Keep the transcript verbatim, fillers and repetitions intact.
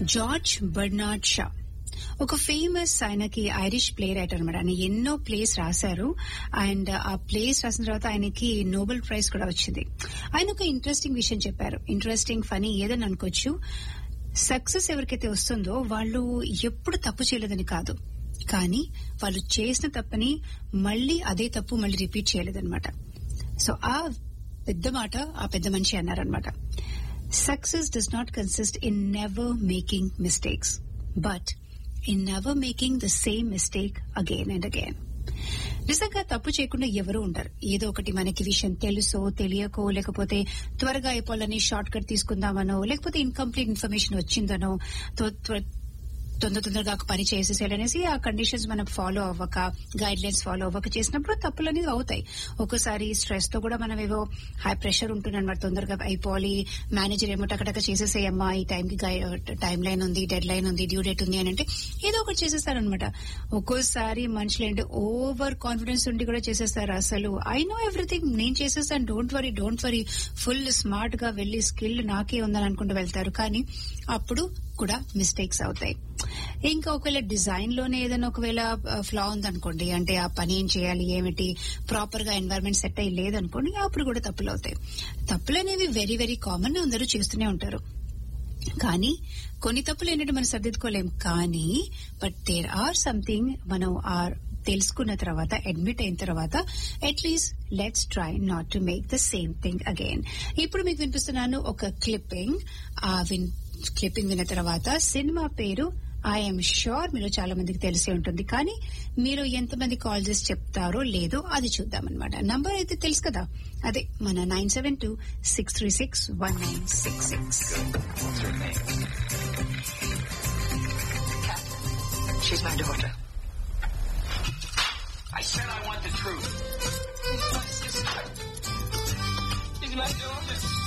George Barnard Shah ఒక famous, ఆయనకి Irish play writer అనమాట. ఆయన ఎన్నో ప్లేస్ రాశారు అండ్ ఆ ప్లేస్ రాసిన తర్వాత ఆయనకి నోబెల్ ప్రైజ్ కూడా వచ్చింది. ఆయన ఒక ఇంట్రెస్టింగ్ విషయం చెప్పారు. ఇంట్రెస్టింగ్, ఫనీ ఏదని అనుకోవచ్చు. సక్సెస్ ఎవరికైతే వస్తుందో వాళ్ళు ఎప్పుడు తప్పు చేయలేదని కాదు, కానీ వాళ్ళు చేసిన తప్పని మళ్లీ అదే తప్పు మళ్లీ రిపీట్ చేయలేదన్నమాట. సో ఆ పెద్ద మాట ఆ పెద్ద మనిషి అన్నారనమాట. Success does not consist in never making mistakes, but in never making the same mistake again and again. నిజంగా తప్పు చేయకుండా ఎవరూ ఉంటారు. ఏదో ఒకటి మనకి విషయం తెలుసో తెలియకో, లేకపోతే త్వరగా అయిపోవాలని షార్ట్ కట్ తీసుకుందామనో, లేకపోతే ఇన్కంప్లీట్ ఇన్ఫర్మేషన్ వచ్చిందనో, తొందర తొందరగా పని చేసేసేయాలనేసి ఆ కండిషన్స్ మనం ఫాలో అవ్వక, గైడ్ లైన్స్ ఫాలో అవ్వక చేసినప్పుడు తప్పులు అనేది అవుతాయి. ఒక్కోసారి స్ట్రెస్ తో కూడా మనం ఏవో హై ప్రెషర్ ఉంటుందన్నమాట, తొందరగా అయిపోవాలి, మేనేజర్ ఏమో టకటక చేసేసేయమ్మా, ఈ టైంకి టైం లైన్ ఉంది, డెడ్ లైన్ ఉంది, డ్యూ డేట్ ఉంది అని అంటే ఏదో ఒకటి చేసేస్తారనమాట. ఒక్కోసారి మనుషులు ఏంటి ఓవర్ కాన్ఫిడెన్స్ ఉండి కూడా చేసేస్తారు. అసలు ఐ నో ఎవ్రీథింగ్, నేను చేసేస్తాను, don't worry don't worry full smart గా వెళ్లి స్కిల్ నాకే ఉందని అనుకుంటూ వెళ్తారు. కానీ అప్పుడు కూడా మిస్టేక్స్ అవుతాయి. ఇంకా ఒకవేళ డిజైన్ లోనే ఏదైనా ఒకవేళ ఫ్లా ఉందనుకోండి, అంటే ఆ పని ఏం చేయాలి, ఏమిటి ప్రాపర్ గా ఎన్వైరన్మెంట్ సెట్ అయ్యి లేదనుకోండి, అప్పుడు కూడా తప్పులు అవుతాయి. తప్పులు అనేవి వెరీ వెరీ కామన్, అందరూ చేస్తూనే ఉంటారు. కానీ కొన్ని తప్పులు ఏంటంటే మనం సర్దిద్దుకోలేం. కానీ బట్ దేర్ ఆర్ సంథింగ్ మనం ఆర్ తెలుసుకున్న తర్వాత, అడ్మిట్ అయిన తర్వాత, at least let's try not to make the same thing again. ఇప్పుడు మీకు వినిపిస్తున్నాను ఒక క్లిప్పింగ్. ఆ విన్ క్లిప్పింగ్ విన్న తర్వాత సినిమా పేరు ఐఎమ్ షూర్ మీరు చాలా మందికి తెలిసి ఉంటుంది, కానీ మీరు ఎంతమంది కాల్ చేసి చెప్తారో లేదో అది చూద్దామన్నమాట. నంబర్ అయితే తెలుసు కదా, అదే మన nine seven two six three six one nine six six. She's my daughter. I said I want the truth. She's my sister. She's my daughter.